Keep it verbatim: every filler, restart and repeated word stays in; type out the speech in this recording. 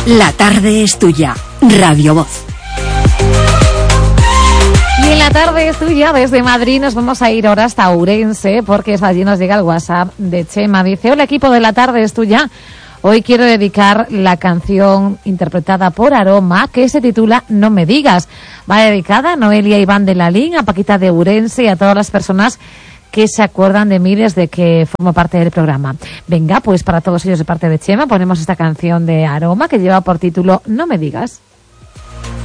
La tarde es tuya. Radio Voz. Y en la tarde es tuya, desde Madrid nos vamos a ir ahora hasta Ourense, porque es allí nos llega el WhatsApp de Chema. Dice: hola equipo de La tarde es tuya. Hoy quiero dedicar la canción interpretada por Aroma, que se titula No me digas. Va dedicada a Noelia Iván de Lalín, a Paquita de Ourense y a todas las personas que se acuerdan de mí desde que formo parte del programa. Venga, pues para todos ellos de parte de Chema ponemos esta canción de Aroma que lleva por título No me digas.